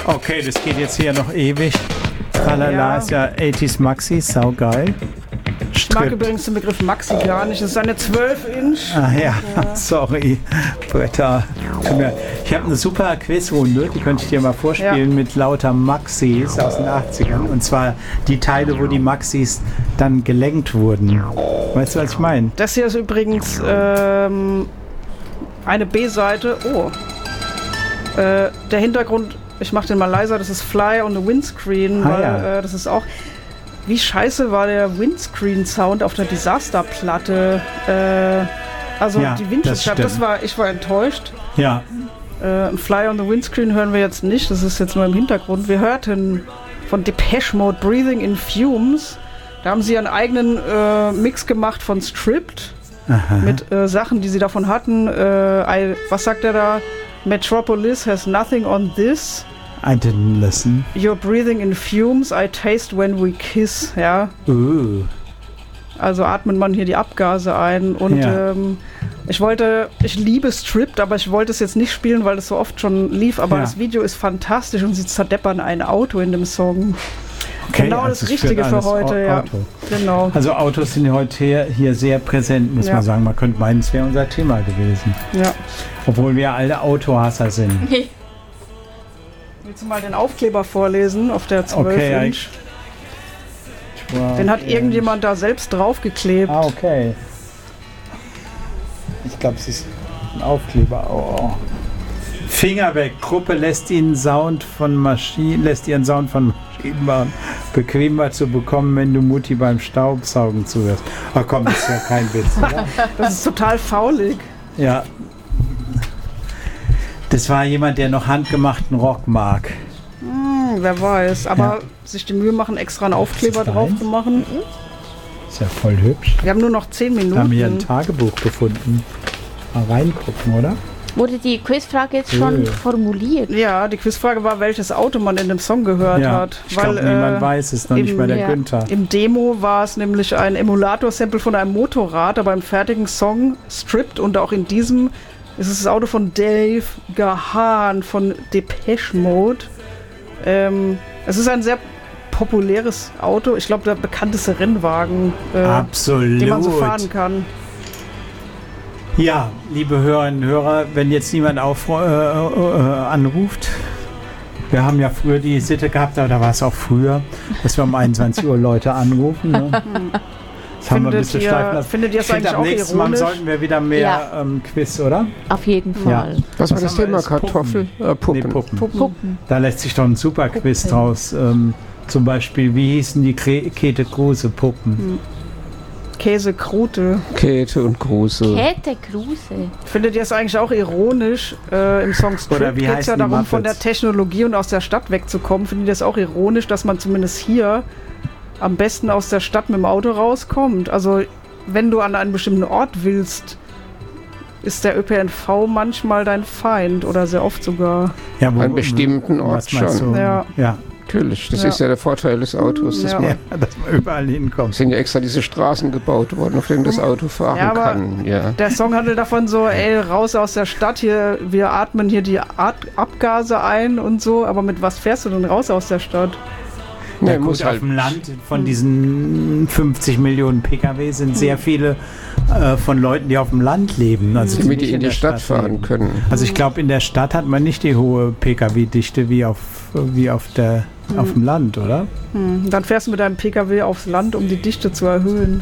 Okay, das geht jetzt hier noch ewig. Tralala ist ja 80s Maxi, saugeil. Ich mag übrigens den Begriff Maxi gar nicht. Das ist eine 12-Inch. Ah ja, sorry. Britta. Ich habe eine super Quizrunde, die könnte ich dir mal vorspielen, mit lauter Maxis aus den 80ern. Und zwar die Teile, wo die Maxis dann gelenkt wurden. Weißt du, was ich meine? Das hier ist übrigens eine B-Seite. Oh. Der Hintergrund, ich mache den mal leiser, das ist Fly on the Windscreen, weil das ist auch... Wie scheiße war der Windscreen-Sound auf der Disaster-Platte? Die Windschutzscheibe, ich war enttäuscht. Ja. Fly on the Windscreen hören wir jetzt nicht, das ist jetzt nur im Hintergrund. Wir hörten von Depeche Mode Breathing in Fumes. Da haben sie einen eigenen Mix gemacht von Stripped. Aha. Mit Sachen, die sie davon hatten. Was sagt er da? Metropolis has nothing on this. I didn't listen. You're breathing in fumes, I taste when we kiss. Ja. Also atmet man hier die Abgase ein. Und ich liebe Stripped, aber ich wollte es jetzt nicht spielen, weil es so oft schon lief. Aber das Video ist fantastisch und sie zerdeppern ein Auto in dem Song. Okay, genau das Richtige für heute, ja. Genau. Also Autos sind heute hier sehr präsent, muss man sagen. Man könnte meinen, es wäre unser Thema gewesen. Ja. Obwohl wir alle Autohasser sind. Willst du mal den Aufkleber vorlesen auf der 12-Inch? Den hat irgendjemand da selbst draufgeklebt. Ah, okay. Ich glaube, es ist ein Aufkleber. Oh. Finger weg. Gruppe lässt ihren Sound von Maschinen machen. Bequemer zu bekommen, wenn du Mutti beim Staubsaugen zuhörst. Ach komm, das ist ja kein Witz, oder? Das ist total faulig. Ja. Das war jemand, der noch handgemachten Rock mag. Wer weiß. Aber sich die Mühe machen, extra einen Aufkleber drauf zu machen. Ist ja voll hübsch. Wir haben nur noch 10 Minuten. Wir haben hier ein Tagebuch gefunden. Mal reingucken, oder? Wurde die Quizfrage jetzt schon formuliert? Ja, die Quizfrage war, welches Auto man in dem Song gehört hat. Ich glaube, niemand weiß es, noch nicht mal der Günther. Im Demo war es nämlich ein Emulator-Sample von einem Motorrad, aber im fertigen Song Stripped und auch in diesem ist es das Auto von Dave Gahan von Depeche Mode. Es ist ein sehr populäres Auto. Ich glaube, der bekannteste Rennwagen, den man so fahren kann. Ja, liebe Hörerinnen und Hörer, wenn jetzt niemand anruft, wir haben ja früher die Sitte gehabt, aber da war es auch früher, dass wir um 21 Uhr Leute anrufen. Ne? Das haben wir ein bisschen schleifen lassen. Findet ihr das eigentlich auch ironisch? Nächstes Mal sollten wir wieder mehr Quiz, oder? Auf jeden Fall. Ja. Was war das Thema? Kartoffel? Puppen. Nee, Puppen. Da lässt sich doch ein super Quiz draus. Zum Beispiel, wie hießen die Käthe Kruse Puppen? Käse Krute. Käthe und Kruse. Käthe Kruse. Findet ihr es eigentlich auch ironisch? Im Song Strip geht es ja darum, von der Technologie und aus der Stadt wegzukommen. Findet ihr es auch ironisch, dass man zumindest hier am besten aus der Stadt mit dem Auto rauskommt? Also, wenn du an einen bestimmten Ort willst, ist der ÖPNV manchmal dein Feind oder sehr oft sogar. Ja, an einen bestimmten Ort schon. Ja. Natürlich, das ist ja der Vorteil des Autos, dass man überall hinkommt. Es sind ja extra diese Straßen gebaut worden, auf denen das Auto fahren kann. Ja. Der Song handelt davon so, raus aus der Stadt, hier, wir atmen hier die Abgase ein und so, aber mit was fährst du denn raus aus der Stadt? Ja, gut, auf dem Land von diesen 50 Millionen Pkw sind sehr viele von Leuten, die auf dem Land leben. Also damit die in die Stadt fahren können. Also ich glaube, in der Stadt hat man nicht die hohe Pkw-Dichte wie auf dem Land, oder? Dann fährst du mit deinem Pkw aufs Land, um die Dichte zu erhöhen.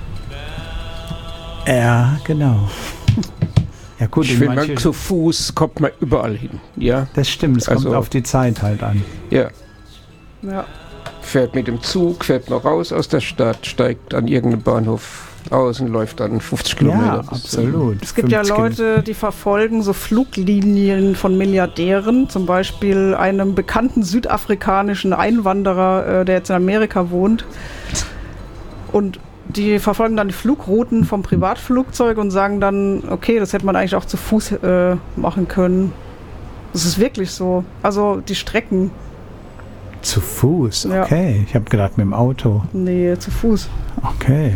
Ja, genau. Ja, gut, ich finde, zu Fuß kommt man überall hin. Ja? Das stimmt, es kommt auf die Zeit halt an. Ja. Fährt mit dem Zug, fährt noch raus aus der Stadt, steigt an irgendeinem Bahnhof aus und läuft dann 50 Kilometer. Ja, absolut. Es gibt ja Leute, die verfolgen so Fluglinien von Milliardären, zum Beispiel einem bekannten südafrikanischen Einwanderer, der jetzt in Amerika wohnt. Und die verfolgen dann die Flugrouten vom Privatflugzeug und sagen dann, okay, das hätte man eigentlich auch zu Fuß machen können. Das ist wirklich so. Also die Strecken. Zu Fuß? Okay. Ja. Ich habe gedacht mit dem Auto. Nee, zu Fuß. Okay.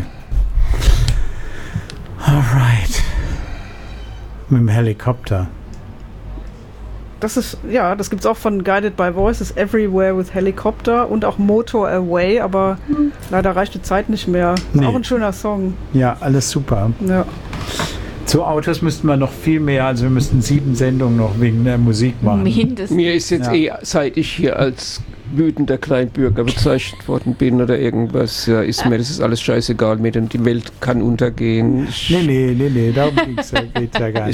Alright. Mit dem Helikopter. das gibt's auch von Guided by Voices, Everywhere with Helicopter und auch Motor Away, aber leider reicht die Zeit nicht mehr. Nee. Auch ein schöner Song. Ja, alles super. Ja. Zu Autos müssten wir noch viel mehr, also wir müssten 7 Sendungen noch wegen der Musik machen. Mindestens. Mir ist jetzt Ja. seit ich hier als wütender Kleinbürger bezeichnet worden bin oder irgendwas, ja, ist mir das ist alles scheißegal mit und die Welt kann untergehen. Nee, darum geht's ja gar nicht.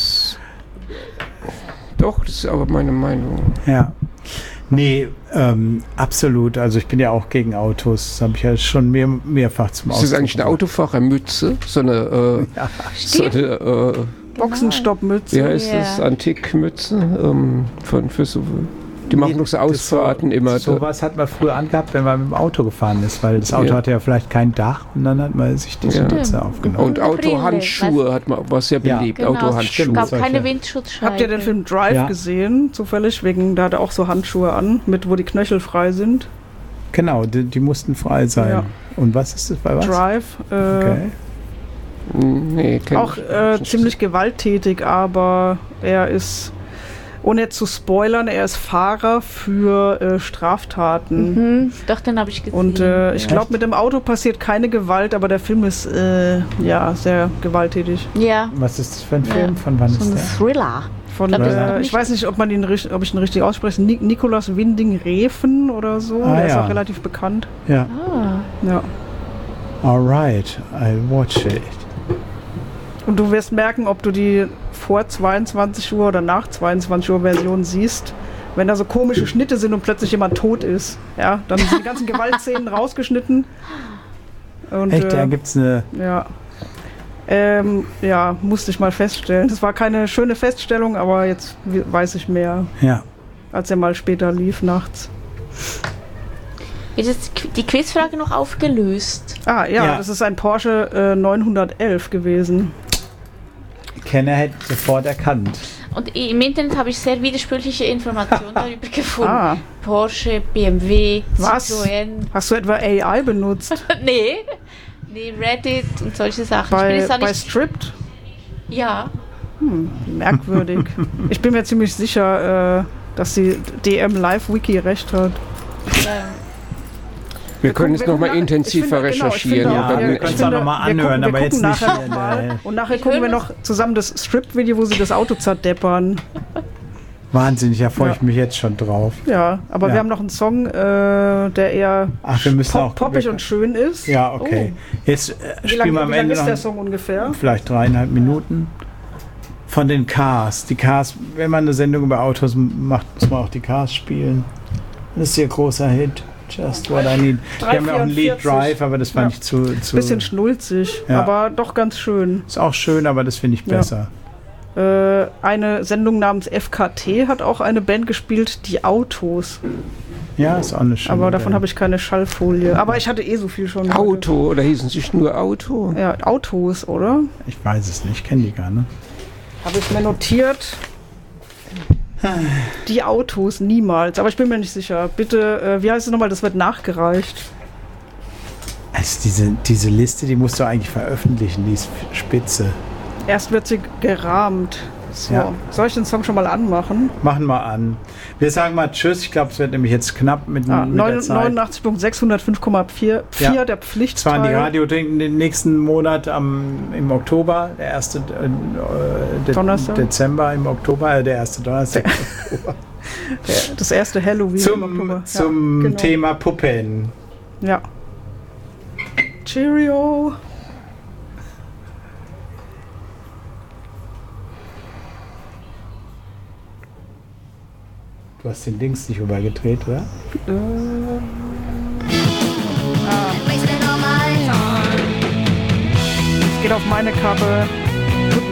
Doch, das ist aber meine Meinung. Ja. Nee, absolut. Also ich bin ja auch gegen Autos. Das habe ich ja schon mehrfach zum Ist das eigentlich eine gebracht. Autofahrermütze? So eine, Boxenstoppmütze. wie heißt Ja. das? Antikmütze? Für so, die machen doch so Ausfahrten immer. Sowas hat man früher angehabt, wenn man mit dem Auto gefahren ist, weil das Auto Ja. hatte ja vielleicht kein Dach und dann hat man sich diese Ja. Mütze aufgenommen. Und Autohandschuhe hat man, was sehr Ja. beliebt. Genau, es Autohandschuhe. gab solche. keine Windschutzscheibe. Habt ihr den Film Drive Ja. gesehen, zufällig? Da hat er auch so Handschuhe an, wo die Knöchel frei sind. Genau, die mussten frei sein. Ja. Und was ist das bei was? Drive. Okay. Nee, kenn Auch ich. ziemlich gewalttätig, aber er ist, ohne jetzt zu spoilern, er ist Fahrer für Straftaten. Mhm, doch, den habe ich gesehen. Und ich glaube, mit dem Auto passiert keine Gewalt, aber der Film ist sehr gewalttätig. Ja, Was ist das für ein Ja. Film? Von wann so ist ein der? Thriller. Von, glaub, das ist Ja. noch ich weiß nicht, ob ich ihn richtig ausspreche. Nikolaus Winding Refn oder so. Ah, der ist ja. auch relativ bekannt. Ja. Ah, Ja. Alright, I'll watch it. Und du wirst merken, ob du die vor 22 Uhr oder nach 22 Uhr Version siehst. Wenn da so komische Schnitte sind und plötzlich jemand tot ist. Ja, dann sind die ganzen Gewaltszenen rausgeschnitten. Und, Echt, da gibt's eine. ja, musste ich mal feststellen. Das war keine schöne Feststellung, aber jetzt weiß ich mehr, Ja. als er mal später lief nachts. wird jetzt die Quizfrage noch aufgelöst? Ah, ja, Ja. das ist ein Porsche 911 gewesen. Kenner hätte sofort erkannt. Und im Internet habe ich sehr widersprüchliche Informationen darüber gefunden. Ah, Porsche, BMW, Was? Citroën. hast du etwa AI benutzt? Nee, Reddit und solche Sachen. ich bin bei jetzt da bei nicht, Stripped? ja, Merkwürdig. Ich bin mir ziemlich sicher, dass die DM Live Wiki recht hat. Wir können es wir nochmal gucken nach- intensiver ich finde- genau, ich finde recherchieren. auch, Ja, und dann- wir können es auch nochmal anhören, wir aber jetzt gucken nicht nachher hier in noch mal. der. Und nachher Wir gucken wir hören noch zusammen das Strip-Video, wo sie das Auto zerdeppern. Wahnsinnig, da freue ich Ja. mich jetzt schon drauf. Ja, aber Ja. wir haben noch einen Song, der eher Ach, wir müssen auch. poppig und schön ist. Ja, okay. Jetzt Wie spielen wir am lang Ende ist der noch Song ungefähr? vielleicht 3,5 Minuten. Von den Cars. Die Cars, wenn man eine Sendung über Autos macht, muss man auch die Cars spielen. Das ist ihr großer Hit. Just what I need. Wir haben ja auch ein Lied 3,44. Drive, aber das fand Ja. ich zu. Bisschen schnulzig, Ja. aber doch ganz schön. Ist auch schön, aber das finde ich Ja. besser. Eine Sendung namens FKT hat auch eine Band gespielt, die Autos. Ja, ist auch eine schöne Aber davon Band. habe ich keine Schallfolie. Aber ich hatte eh so viel schon. Auto, oder hießen sie nur Auto? Ja, Autos, oder? Ich weiß es nicht, kenne die gar nicht. Habe ich mir notiert. Die Autos niemals. Aber ich bin mir nicht sicher. Bitte, wie heißt es nochmal? Das wird nachgereicht. Also diese Liste, die musst du eigentlich veröffentlichen, die ist spitze. Erst wird sie gerahmt. So. Ja. Soll ich den Song schon mal anmachen? Machen wir an. Wir sagen mal Tschüss. Ich glaube, es wird nämlich jetzt knapp mit der Zeit. 89.605,4, Ja. der Zwar in die Pflichtteil. Radio den nächsten Monat im Oktober, der erste Donnerstag. Dezember im Oktober, der erste Donnerstag im Oktober. Das erste Halloween im Oktober. Zum genau. Thema Puppen. Ja. Cheerio. Du hast den Dings nicht übergedreht, oder? Es geht auf meine Kappe.